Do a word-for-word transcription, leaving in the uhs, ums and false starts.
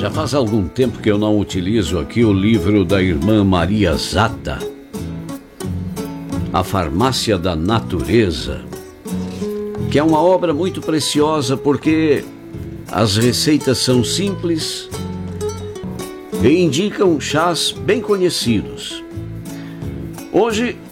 Já faz algum tempo que eu não utilizo aqui o livro da irmã Maria Zata, A Farmácia da Natureza, que é uma obra muito preciosa porque as receitas são simples e indicam chás bem conhecidos. Hoje